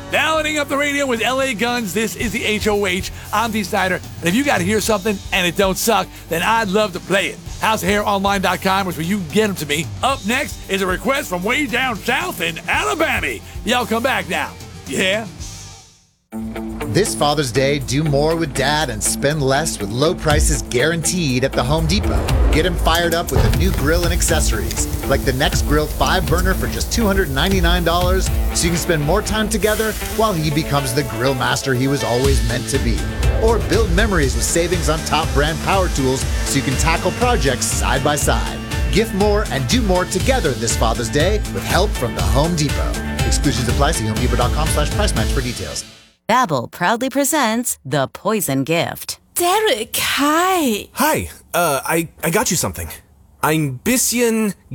Dialing up the radio with LA Guns. This is the HOH. I'm D. Snyder. And if you got to hear something and it don't suck, then I'd love to play it. HouseOfHairOnline.com is where you can get them to me. Up next is a request from way down south in Alabama. Y'all come back now. Yeah? This Father's Day, do more with Dad and spend less with low prices guaranteed at the Home Depot. Get him fired up with a new grill and accessories, like the NextGrill 5-burner for just $299, so you can spend more time together while he becomes the grill master he was always meant to be. Or build memories with savings on top brand power tools so you can tackle projects side by side. Gift more and do more together this Father's Day with help from the Home Depot. Exclusions apply. See HomeDepot.com/price match for details. Babbel proudly presents The Poison Gift. Derek, hi. Hi, I got you something. Ein bisschen